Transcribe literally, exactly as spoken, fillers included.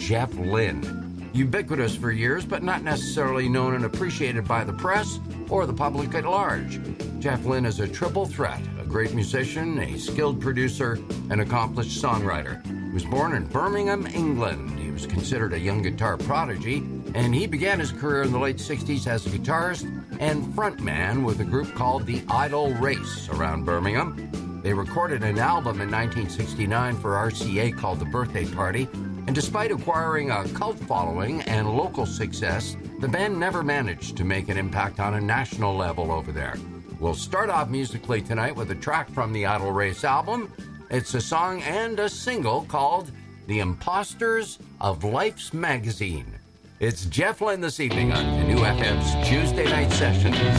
Jeff Lynne. Ubiquitous for years, but not necessarily known and appreciated by the press or the public at large. Jeff Lynne is a triple threat, a great musician, a skilled producer, and accomplished songwriter. He was born in Birmingham, England. He was considered a young guitar prodigy, and he began his career in the late sixties as a guitarist and frontman with a group called the Idle Race around Birmingham. They recorded an album in nineteen sixty-nine for R C A called The Birthday Party, and despite acquiring a cult following and local success, the band never managed to make an impact on a national level over there. We'll start off musically tonight with a track from the Idle Race album. It's a song and a single called The Imposters of Life's Magazine. It's Jeff Lynne this evening on Canoe F M's Tuesday Night Sessions.